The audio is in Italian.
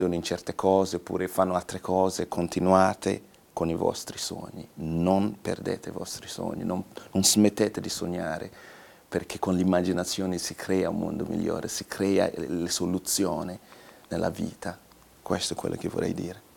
in certe cose oppure fanno altre cose, continuate con i vostri sogni, non perdete i vostri sogni, non smettete di sognare, perché con l'immaginazione si crea un mondo migliore, si crea le soluzioni nella vita. Questo è quello che vorrei dire.